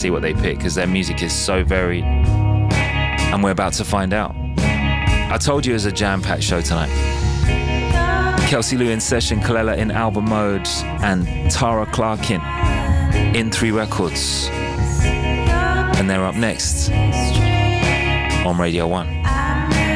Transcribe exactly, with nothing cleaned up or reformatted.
see what they pick, because their music is so varied. And we're about to find out. I told you it was a jam-packed show tonight. Kelsey Lou in session, Kalela in album mode, and Tara Clarkin in three records. And they're up next on Radio one.